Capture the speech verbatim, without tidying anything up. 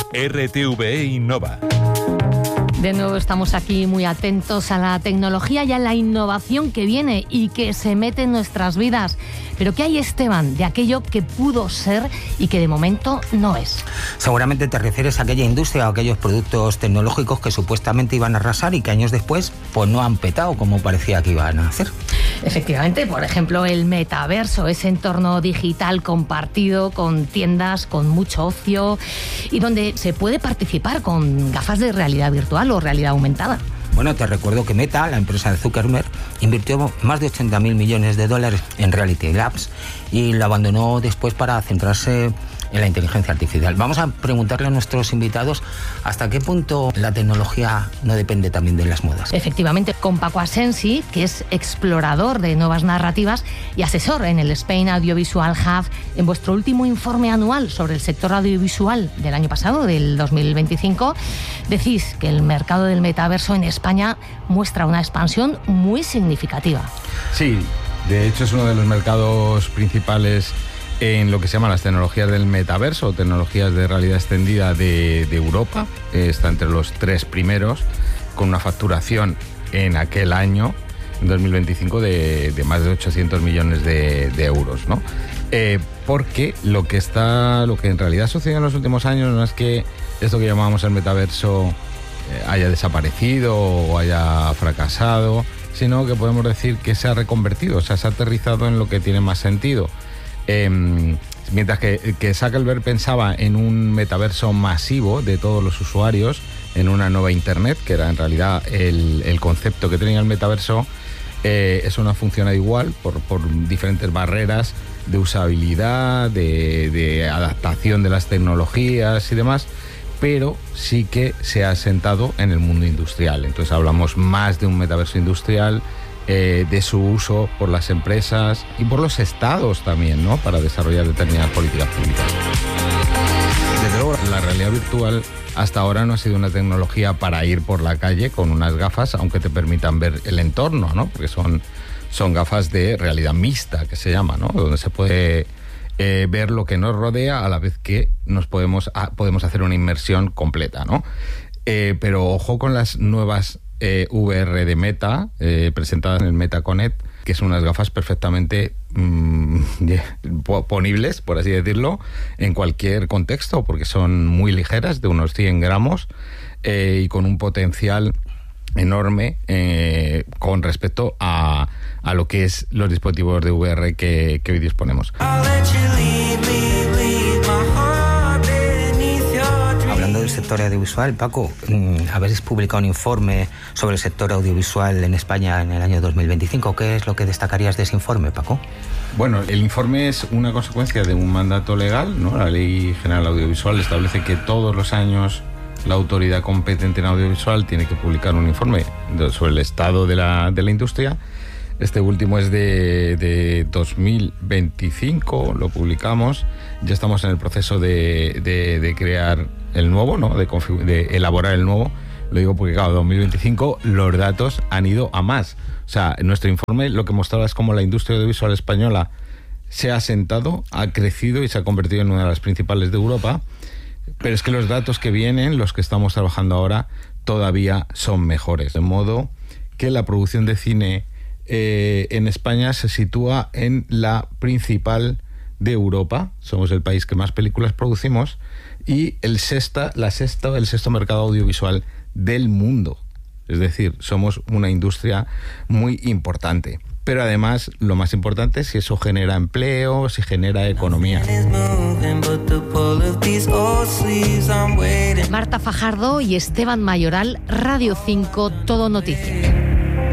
R T V E Innova. De nuevo estamos aquí muy atentos a la tecnología y a la innovación que viene y que se mete en nuestras vidas. Pero ¿qué hay, Esteban, de aquello que pudo ser y que de momento no es? Seguramente te refieres a aquella industria o aquellos productos tecnológicos que supuestamente iban a arrasar y que años después pues no han petado como parecía que iban a hacer. Efectivamente, por ejemplo, el metaverso, ese entorno digital compartido con tiendas, con mucho ocio y donde se puede participar con gafas de realidad virtual o realidad aumentada. Bueno, te recuerdo que Meta, la empresa de Zuckerberg, invirtió más de ochenta mil millones de dólares en Reality Labs y la abandonó después para centrarse en la inteligencia artificial. Vamos a preguntarle a nuestros invitados hasta qué punto la tecnología no depende también de las modas. Efectivamente, con Paco Asensi, que es explorador de nuevas narrativas y asesor en el Spain Audiovisual Hub, en vuestro último informe anual sobre el sector audiovisual del año pasado, del dos mil veinticinco, decís que el mercado del metaverso en España muestra una expansión muy significativa. Sí, de hecho es uno de los mercados principales en lo que se llaman las tecnologías del metaverso o tecnologías de realidad extendida de, de Europa. Está entre los tres primeros, con una facturación en aquel año, en dos mil veinticinco, de, de más de ochocientos millones de, de euros, ¿no? Eh, porque lo que está, lo que en realidad sucedió en los últimos años no es que esto que llamábamos el metaverso eh, haya desaparecido o haya fracasado, sino que podemos decir que se ha reconvertido, o sea, se ha aterrizado en lo que tiene más sentido. Eh, mientras que, que Zuckerberg pensaba en un metaverso masivo de todos los usuarios, en una nueva Internet, que era en realidad el, el concepto que tenía el metaverso, eh, eso no ha funcionado igual por, por diferentes barreras de usabilidad, de, de adaptación de las tecnologías y demás, pero sí que se ha asentado en el mundo industrial. Entonces hablamos más de un metaverso industrial, Eh, de su uso por las empresas y por los estados también, ¿no?, para desarrollar determinadas políticas públicas. Desde luego, la realidad virtual hasta ahora no ha sido una tecnología para ir por la calle con unas gafas, aunque te permitan ver el entorno, ¿no?, porque son, son gafas de realidad mixta, que se llama, ¿no?, donde se puede eh, ver lo que nos rodea a la vez que nos podemos, a, podemos hacer una inmersión completa, ¿no? Eh, pero ojo con las nuevas Eh, V R de Meta, eh, presentadas en el MetaConnect, que son unas gafas perfectamente mmm, ponibles, por así decirlo, en cualquier contexto, porque son muy ligeras, de unos cien gramos, eh, y con un potencial enorme eh, con respecto a, a lo que es los dispositivos de V R que, que hoy disponemos. Hablando del sector audiovisual, Paco, habéis publicado un informe sobre el sector audiovisual en España en el año dos mil veinticinco. ¿Qué es lo que destacarías de ese informe, Paco? Bueno, el informe es una consecuencia de un mandato legal, ¿no? La Ley General Audiovisual establece que todos los años la autoridad competente en audiovisual tiene que publicar un informe sobre el estado de la, de la industria. Este último es de, de dos mil veinticinco, lo publicamos. Ya estamos en el proceso de, de, de crear el nuevo, ¿no?, de, de elaborar el nuevo. Lo digo porque, claro, dos mil veinticinco los datos han ido a más. O sea, en nuestro informe lo que mostraba es cómo la industria audiovisual española se ha asentado, ha crecido y se ha convertido en una de las principales de Europa. Pero es que los datos que vienen, los que estamos trabajando ahora, todavía son mejores. De modo que la producción de cine eh, en España se sitúa en la principal de Europa. Somos el país que más películas producimos y el sexta, la sexta, el sexto mercado audiovisual del mundo. Es decir, somos una industria muy importante. Pero además, lo más importante es si eso genera empleo, si genera economía. Marta Fajardo y Esteban Mayoral, Radio cinco, Todo Noticias.